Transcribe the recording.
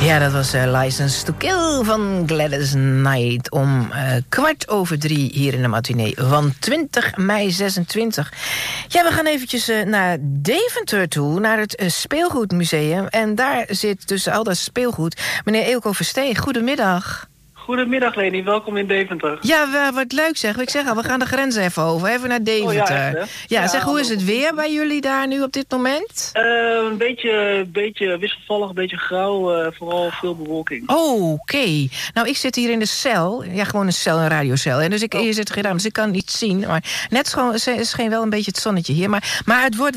Ja, dat was License to Kill van Gladys Knight om 2:15 hier in de matinee van 20 mei 26. Ja, we gaan eventjes naar Deventer toe, naar het Speelgoedmuseum. En daar zit tussen al dat speelgoed meneer Eelco Versteeg. Goedemiddag. Goedemiddag Leni, welkom in Deventer. Ja, wat leuk zeg. Ik zeg al, we gaan de grens even over, even naar Deventer. Ja, zeg, hoe is het weer bij jullie daar nu op dit moment? Een beetje wisselvallig, een beetje grauw, vooral veel bewolking. Oh, oké. Nou, ik zit hier in de cel. Ja, gewoon een cel, een radiocel. En dus hier zit geen raam, dus ik kan niet zien. Maar net scheen wel een beetje het zonnetje hier. Maar het wordt